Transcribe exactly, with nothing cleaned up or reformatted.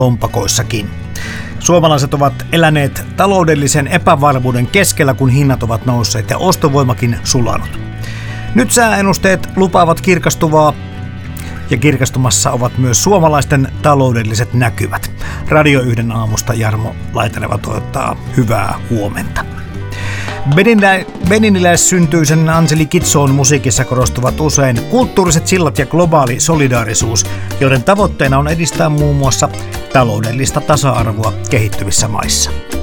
lompakoissakin. Suomalaiset ovat eläneet taloudellisen epävarmuuden keskellä, kun hinnat ovat nousseet ja ostovoimakin sulanut. Nyt sääennusteet lupaavat kirkastuvaa ja kirkastumassa ovat myös suomalaisten taloudelliset näkymät. Radio yhden aamusta Jarmo Laitaneva toivottaa hyvää huomenta. Beniniläissyntyisen Anseli Kitsoon musiikissa korostuvat usein kulttuuriset sillat ja globaali solidaarisuus, joiden tavoitteena on edistää muun muassa taloudellista tasa-arvoa kehittyvissä maissa.